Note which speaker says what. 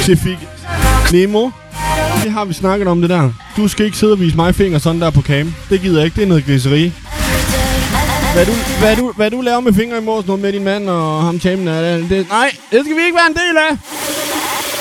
Speaker 1: Specifikt. Nemo, det har vi snakket om det der. Du skal ikke sidde og vise mig fingre sådan der på cam. Det gider jeg ikke, det er noget griseri. Hvad du laver med fingre i morges med din mand og ham tjemen af det? Nej, det skal vi ikke være en del af.